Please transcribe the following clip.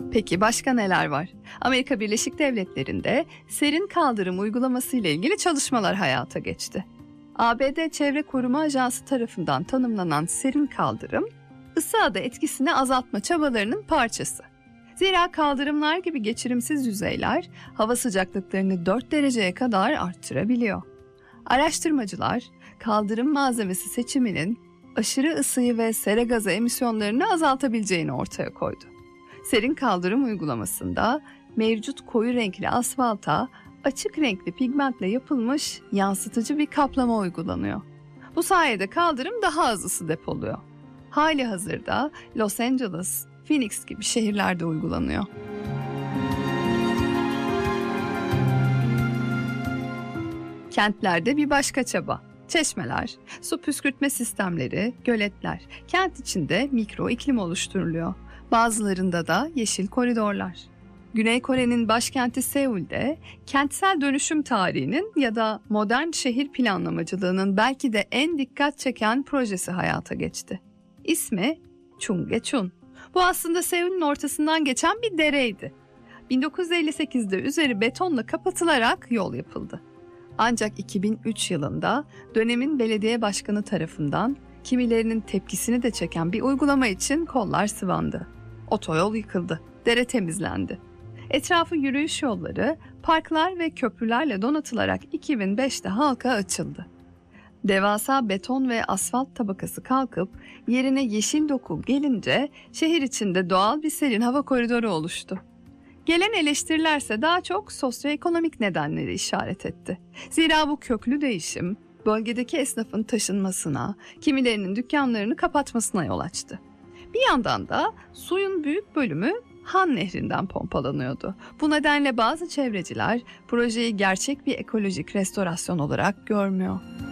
Peki başka neler var? Amerika Birleşik Devletleri'nde serin kaldırım uygulaması ile ilgili çalışmalar hayata geçti. ABD Çevre Koruma Ajansı tarafından tanımlanan serin kaldırım, ısı adı etkisini azaltma çabalarının parçası. Zira kaldırımlar gibi geçirimsiz yüzeyler hava sıcaklıklarını 4 dereceye kadar arttırabiliyor. Araştırmacılar, kaldırım malzemesi seçiminin aşırı ısıyı ve sera gazı emisyonlarını azaltabileceğini ortaya koydu. Serin kaldırım uygulamasında mevcut koyu renkli asfalta açık renkli pigmentle yapılmış yansıtıcı bir kaplama uygulanıyor. Bu sayede kaldırım daha az ısı depoluyor. Halihazırda Los Angeles, Phoenix gibi şehirlerde uygulanıyor. Kentlerde bir başka çaba. Çeşmeler, su püskürtme sistemleri, göletler. Kent içinde mikro iklim oluşturuluyor. Bazılarında da yeşil koridorlar. Güney Kore'nin başkenti Seul'de kentsel dönüşüm tarihinin ya da modern şehir planlamacılığının belki de en dikkat çeken projesi hayata geçti. İsmi Chunggaecheon. Bu aslında Seul'ün ortasından geçen bir dereydi. 1958'de üzeri betonla kapatılarak yol yapıldı. Ancak 2003 yılında dönemin belediye başkanı tarafından kimilerinin tepkisini de çeken bir uygulama için kollar sıvandı. Otoyol yıkıldı, dere temizlendi. Etrafı yürüyüş yolları, parklar ve köprülerle donatılarak 2005'te halka açıldı. Devasa beton ve asfalt tabakası kalkıp yerine yeşil doku gelince şehir içinde doğal bir serin hava koridoru oluştu. Gelen eleştirilerse daha çok sosyoekonomik nedenleri işaret etti. Zira bu köklü değişim bölgedeki esnafın taşınmasına, kimilerinin dükkanlarını kapatmasına yol açtı. Bir yandan da suyun büyük bölümü Han Nehri'nden pompalanıyordu. Bu nedenle bazı çevreciler projeyi gerçek bir ekolojik restorasyon olarak görmüyor.